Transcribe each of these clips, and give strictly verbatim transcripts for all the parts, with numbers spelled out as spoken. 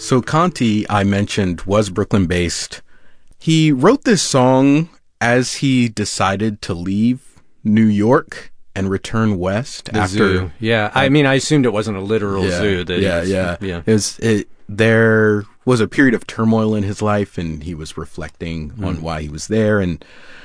So Conti, I mentioned, was Brooklyn-based. He wrote this song as he decided to leave New York and return west the after. Zoo. Yeah, I mean, I assumed it wasn't a literal yeah, zoo. That yeah, was, yeah, yeah. It was, it, there was a period of turmoil in his life, and he was reflecting mm. on why he was there. And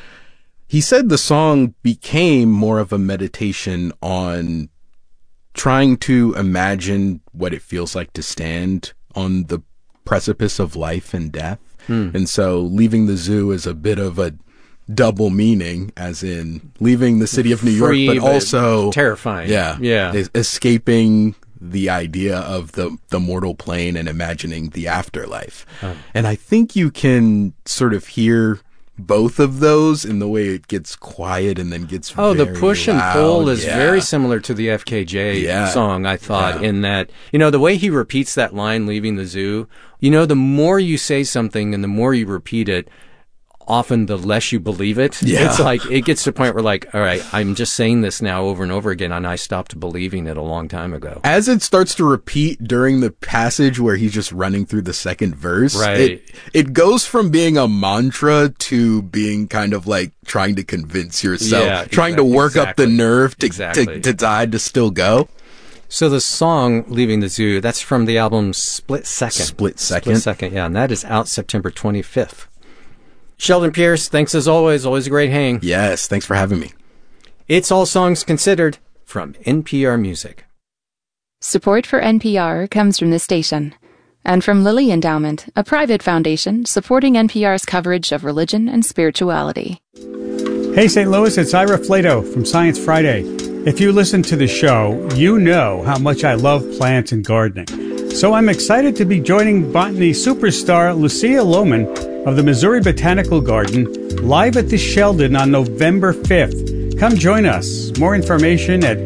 he said the song became more of a meditation on trying to imagine what it feels like to stand on the precipice of life and death. Mm. And so leaving the zoo is a bit of a double meaning, as in leaving the city of New Free, York, but, but also terrifying. Yeah. Yeah. Es- escaping the idea of the, the mortal plane and imagining the afterlife. Oh. And I think you can sort of hear both of those in the way it gets quiet and then gets oh very the push loud. and pull is yeah. very similar to the F K J yeah. song, I thought, yeah. in that, you know, the way he repeats that line, leaving the zoo, you know, the more you say something and the more you repeat it, often the less you believe it. Yeah. It's like, it gets to the point where like, all right, I'm just saying this now over and over again, and I stopped believing it a long time ago. As it starts to repeat during the passage where he's just running through the second verse, right. it, it goes from being a mantra to being kind of like trying to convince yourself, yeah, trying exactly, to work exactly. up the nerve to, exactly. to, to decide to still go. So the song Leaving the Zoo, that's from the album Split Second. Split Second. Split Second, yeah, and that is out September twenty-fifth. Sheldon Pierce, thanks as always. Always a great hang. Yes, thanks for having me. It's All Songs Considered from N P R Music. Support for N P R comes from the station and from Lilly Endowment, a private foundation supporting N P R's coverage of religion and spirituality. Hey, Saint Louis, it's Ira Flato from Science Friday. If you listen to the show, you know how much I love plants and gardening. So I'm excited to be joining botany superstar Lucia Lohman of the Missouri Botanical Garden live at the Sheldon on November fifth. Come join us. More information at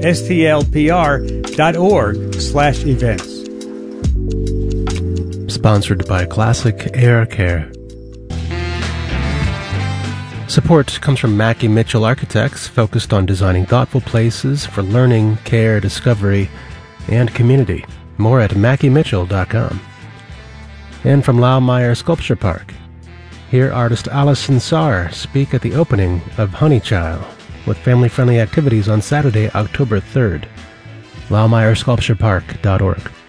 stlpr.org slash events. Sponsored by Classic Air Care. Support comes from Mackie Mitchell Architects, focused on designing thoughtful places for learning, care, discovery, and community. More at mackie mitchell dot com. And from Laumeier Sculpture Park. Hear artist Alison Sarr speak at the opening of Honeychild with family-friendly activities on Saturday, October third. laumeier sculpture park dot org.